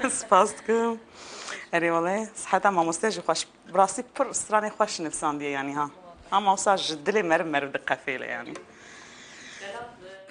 سپاس دکم اری والله صحتا ما مستجی خوش براسی پر استرانی خوش نفسان دیه یعنی ها اما وصاج دلی مرم مرد قفیله یعنی